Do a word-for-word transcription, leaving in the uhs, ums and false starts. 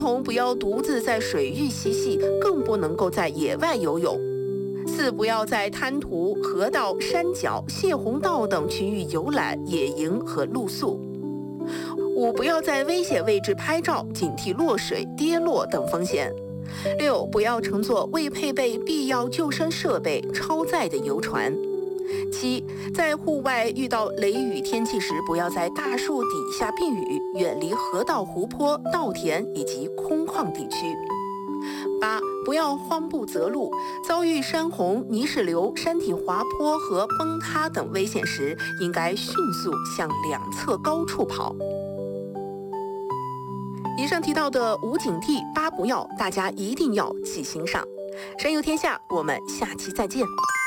同不要独自在水域嬉戏，更不能够在野外游泳。四、不要在滩涂、河道、山脚、泄洪道等区域游览、野营和露宿。五、不要在危险位置拍照，警惕落水、跌落等风险。六、不要乘坐未配备必要救生设备、超载的游船。七、在户外遇到雷雨天气时，不要在大树底下避雨，远离河道、湖泊、稻田以及空旷地区。八、不要慌不择路，遭遇山洪、泥石流、山体滑坡和崩塌等危险时，应该迅速向两侧高处跑。以上提到的五警惕、八不要，大家一定要记心上。山游天下，我们下期再见。